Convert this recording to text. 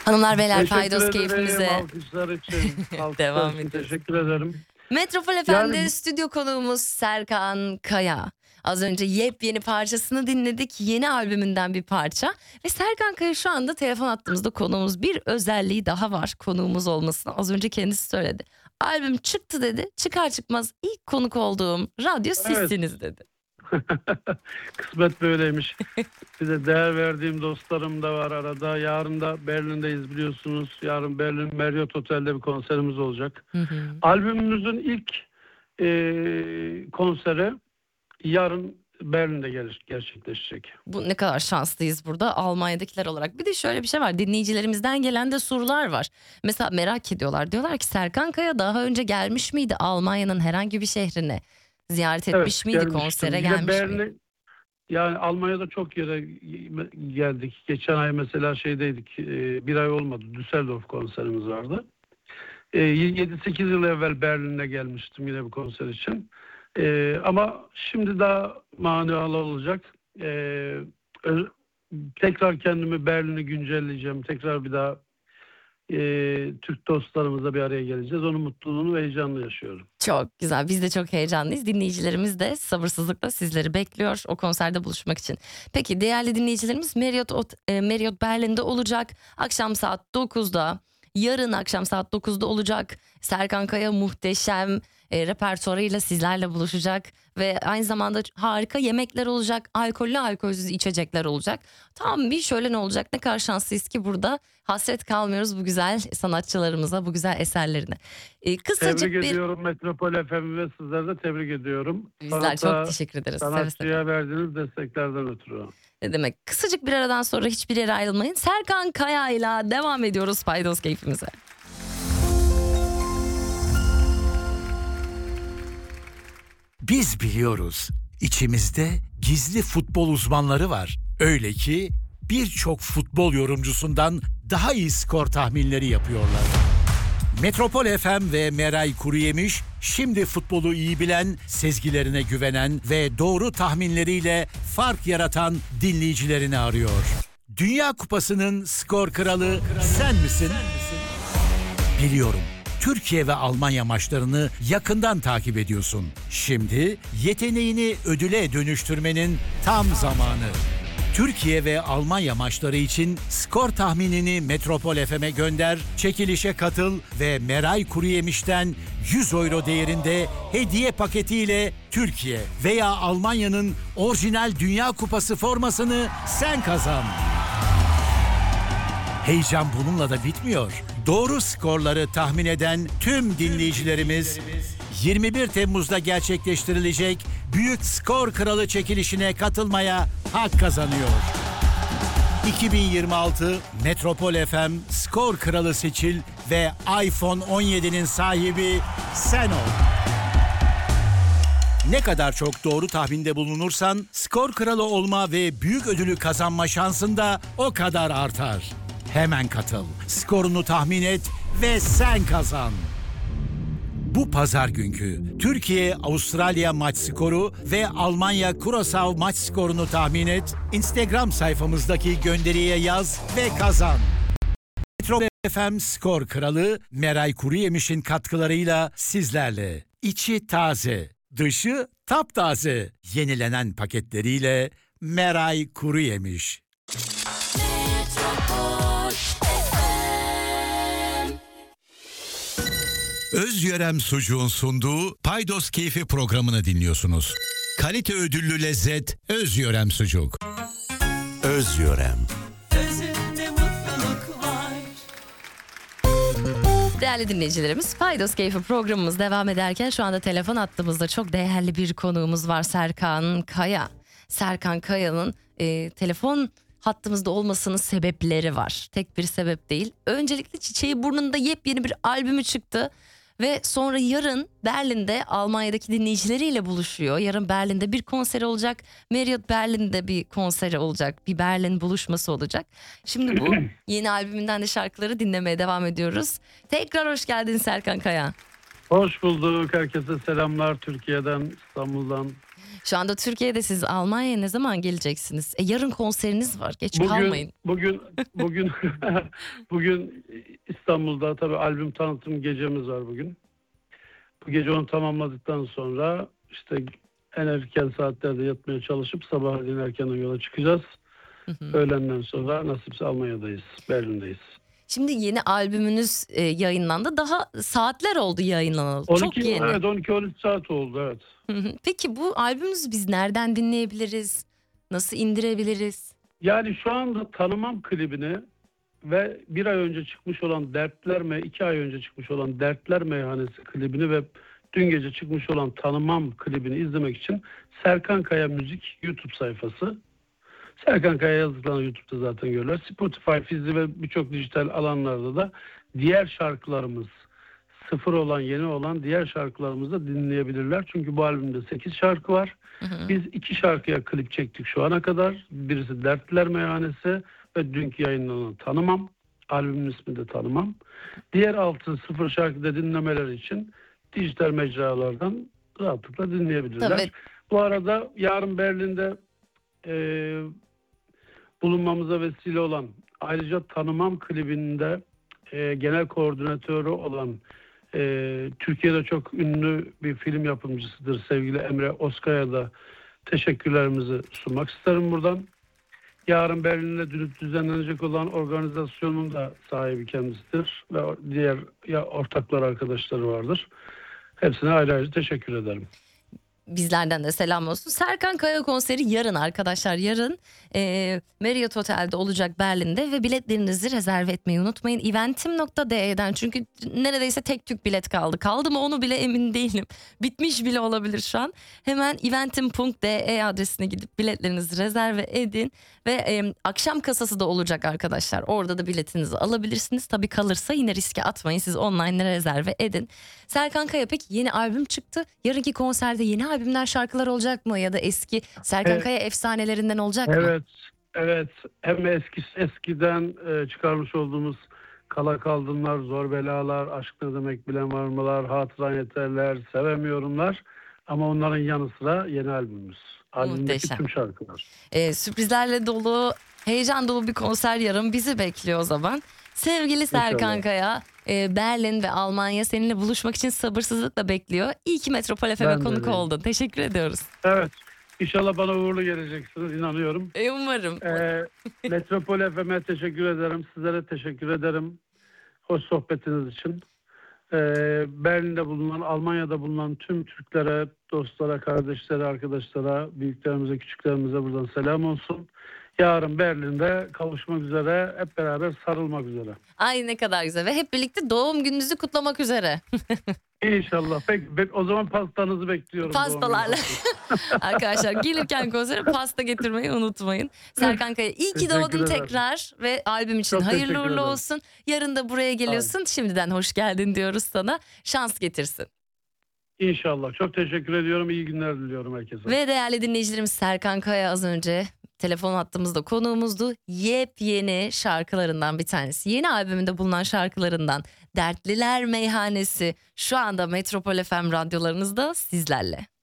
Hanımlar beyler, Teşekkür paydos ederim keyfimize alkışlar için. devam için ediyoruz. teşekkür ederim. Metropol FM'de Yani stüdyo konuğumuz Serkan Kaya. Az önce yepyeni parçasını dinledik. Yeni albümünden bir parça. Ve Serkan Kaya şu anda telefon attığımızda konuğumuz. Bir özelliği daha var konuğumuz olmasına. Az önce kendisi söyledi. Albüm çıktı dedi. Çıkar çıkmaz ilk konuk olduğum radyo sizsiniz dedi. kısmet böyleymiş. Bir de değer verdiğim dostlarım da var arada. Yarın da Berlin'deyiz biliyorsunuz. Yarın Berlin Marriott Otel'de bir konserimiz olacak. Hı hı. Albümümüzün ilk konseri yarın Berlin'de gerçekleşecek. Bu ne kadar şanslıyız burada Almanya'dakiler olarak. Bir de şöyle bir şey var, dinleyicilerimizden gelen de sorular var. Mesela merak ediyorlar, diyorlar ki Serkan Kaya daha önce gelmiş miydi Almanya'nın herhangi bir şehrine? Ziyaret etmiş miydi, gelmiştim. konsere Yine gelmiş miydi? Berlin, yani Almanya'da çok yere geldik. Geçen ay mesela şeydeydik, bir ay olmadı. Düsseldorf konserimiz vardı. 7-8 yıl evvel Berlin'e gelmiştim yine bir konser için. Ama şimdi daha manalı olacak. Tekrar kendimi Berlin'i güncelleyeceğim. Tekrar bir daha Türk dostlarımızla bir araya geleceğiz. Onun mutluluğunu ve heyecanını yaşıyorum. Çok güzel. Biz de çok heyecanlıyız. Dinleyicilerimiz de sabırsızlıkla sizleri bekliyor o konserde buluşmak için. Peki değerli dinleyicilerimiz, Marriott Berlin'de olacak. Akşam saat 9'da. Yarın akşam saat 9'da olacak. Serkan Kaya muhteşem repertuarıyla sizlerle buluşacak. Ve aynı zamanda harika yemekler olacak. Alkollü alkolsüz içecekler olacak. Tam bir şöyle ne olacak? Ne kadar şanslıyız ki burada hasret kalmıyoruz bu güzel sanatçılarımıza, bu güzel eserlerine. Kısacık Tebrik bir... ediyorum Metropol FM'i ve sizleri de tebrik ediyorum. Bizler çok teşekkür ederiz. Seve seve. Sanatçıya verdiğiniz desteklerden ötürü. Ne demek? Kısacık bir aradan sonra hiçbir yere ayrılmayın. Serkan Kaya ile devam ediyoruz paydos keyfimize. Biz biliyoruz, içimizde gizli futbol uzmanları var. Öyle ki birçok futbol yorumcusundan daha iyi skor tahminleri yapıyorlar. Metropol FM ve Meray Kuruyemiş şimdi futbolu iyi bilen, sezgilerine güvenen ve doğru tahminleriyle fark yaratan dinleyicilerini arıyor. Dünya Kupası'nın skor kralı sen misin? Biliyorum. Türkiye ve Almanya maçlarını yakından takip ediyorsun. Şimdi yeteneğini ödüle dönüştürmenin tam zamanı. Türkiye ve Almanya maçları için skor tahminini Metropol FM'e gönder, çekilişe katıl ve Meray Kuruyemiş'ten 100 euro değerinde hediye paketiyle Türkiye veya Almanya'nın orijinal Dünya Kupası formasını sen kazan. Heyecan bununla da bitmiyor. Doğru skorları tahmin eden tüm dinleyicilerimiz 21 Temmuz'da gerçekleştirilecek Büyük Skor Kralı çekilişine katılmaya hak kazanıyor. 2026 Metropol FM Skor Kralı seçil ve iPhone 17'nin sahibi sen ol. Ne kadar çok doğru tahminde bulunursan skor kralı olma ve büyük ödülü kazanma şansın da o kadar artar. Hemen katıl, skorunu tahmin et ve sen kazan. Bu pazar günkü Türkiye-Avustralya maç skoru ve Almanya-Curaçao maç skorunu tahmin et. Instagram sayfamızdaki gönderiye yaz ve kazan. Metropol FM Skor Kralı Meray Kuruyemiş'in katkılarıyla sizlerle. İçi taze, dışı taptaze. Yenilenen paketleriyle Meray Kuruyemiş. Özyörem Sucuğun sunduğu Paydos Keyfi programını dinliyorsunuz. Kalite ödüllü lezzet Özyörem Sucuk. Özyörem. Özünde mutluluk var. Değerli dinleyicilerimiz, Paydos Keyfi programımız devam ederken şu anda telefon attığımızda çok değerli bir konuğumuz var, Serkan Kaya. Serkan Kaya'nın telefon hattımızda olmasının sebepleri var. Tek bir sebep değil. Öncelikle Çiçeği Burnunda yepyeni bir albümü çıktı. Ve sonra yarın Berlin'de Almanya'daki dinleyicileriyle buluşuyor. Yarın Berlin'de bir konseri olacak. Marriott Berlin'de bir konseri olacak. Bir Berlin buluşması olacak. Şimdi bu yeni albümünden de şarkıları dinlemeye devam ediyoruz. Tekrar hoş geldin Serkan Kaya. Hoş bulduk. Herkese selamlar Türkiye'den, İstanbul'dan. Şu anda Türkiye'de, siz Almanya'ya ne zaman geleceksiniz? Yarın konseriniz var. Geç kalmayın. Bugün bugün İstanbul'da tabii albüm tanıtım gecemiz var bugün. Bu gece onu tamamladıktan sonra işte en erken saatlerde yatmaya çalışıp sabahleyin erkenden yola çıkacağız. Öğlenden sonra nasipse Almanya'dayız, Berlin'deyiz. Şimdi yeni albümünüz yayınlandı. Daha saatler oldu yayınlanalı. Çok yeni. Evet, 12-13 saat oldu, evet. Peki bu albümümüzü biz nereden dinleyebiliriz? Nasıl indirebiliriz? Yani şu anda Tanımam klibini ve bir ay önce çıkmış olan 2 ay önce çıkmış olan Dertler Meyhanesi klibini ve dün gece çıkmış olan Tanımam klibini izlemek için Serkan Kaya Müzik YouTube sayfası. Serkan Kaya yazdıklarını YouTube'da zaten görürler. Spotify, Fizi ve birçok dijital alanlarda da diğer şarkılarımız, sıfır olan, yeni olan diğer şarkılarımızı da dinleyebilirler. Çünkü bu albümde 8 şarkı var. Biz 2 şarkıya klip çektik şu ana kadar. Birisi Dertler Meyhanesi ve dünkü yayınlanan Tanımam. Albümün ismi de Tanımam. Diğer 6 sıfır şarkıda dinlemeler için dijital mecralardan rahatlıkla dinleyebilirler. Tabii. Bu arada yarın Berlin'de bulunmamıza vesile olan, ayrıca Tanımam klibinde genel koordinatörü olan Türkiye'de çok ünlü bir film yapımcısıdır sevgili Emre Oskay'a da teşekkürlerimizi sunmak isterim buradan. Yarın Berlin'de düzenlenecek olan organizasyonun da sahibi kendisidir ve diğer ortaklar, arkadaşları vardır. Hepsine ayrı ayrı teşekkür ederim. Bizlerden de selam olsun. Serkan Kaya konseri yarın arkadaşlar. Yarın Marriott Otel'de olacak Berlin'de ve biletlerinizi rezerve etmeyi unutmayın. Eventim.de'den, çünkü neredeyse tek tük bilet kaldı. Kaldı mı onu bile emin değilim. Bitmiş bile olabilir şu an. Hemen eventim.de adresine gidip biletlerinizi rezerve edin. Ve akşam kasası da olacak arkadaşlar. Orada da biletinizi alabilirsiniz. Tabii kalırsa yine riske atmayın. Siz online rezerve edin. Serkan Kaya, peki yeni albüm çıktı. Yarınki konserde yeni albümler, şarkılar olacak mı? Ya da eski Serkan Kaya efsanelerinden olacak mı? Evet. Hem eskiden çıkarmış olduğumuz Kala Kaldımlar, Zor Belalar, Aşk Ne Demek Bilen Var Mılar, Hatıran Yeterler, Sevemiyorumlar. Ama onların yanı sıra yeni albümümüz. Albümdeki Muhteşem. tüm şarkılar. Sürprizlerle dolu, heyecan dolu bir konser yarın bizi bekliyor o zaman. Sevgili Serkan İnşallah. Kaya, Berlin ve Almanya seninle buluşmak için sabırsızlıkla bekliyor. İyi ki Metropol FM'e Ben de konuk öyleyim. oldun. Teşekkür ediyoruz. Evet. İnşallah bana uğurlu geleceksiniz, inanıyorum. Umarım. Metropol FM'e teşekkür ederim. Sizlere teşekkür ederim. Hoş sohbetiniz için. Berlin'de bulunan, Almanya'da bulunan tüm Türklere, dostlara, kardeşlere, arkadaşlara, büyüklerimize, küçüklerimize buradan selam olsun. Yarın Berlin'de kavuşmak üzere, hep beraber sarılmak üzere. Ay ne kadar güzel, ve hep birlikte doğum gününüzü kutlamak üzere. İnşallah. Peki, o zaman pastanızı bekliyorum. Pastalarla. Arkadaşlar gelirken konsere pasta getirmeyi unutmayın. Serkan Kaya, iyi ki Teşekkür doğdun ederim. tekrar ve albüm için Çok hayırlı teşekkür uğurlu ederim. olsun. Yarın da buraya geliyorsun. Şimdiden hoş geldin diyoruz sana. Şans getirsin. İnşallah. Çok teşekkür ediyorum. İyi günler diliyorum herkese. Ve değerli dinleyicilerimiz, Serkan Kaya az önce telefon hattımızda konuğumuzdu. Yepyeni şarkılarından bir tanesi. Yeni albümünde bulunan şarkılarından Dertliler Meyhanesi şu anda Metropol FM radyolarınızda sizlerle.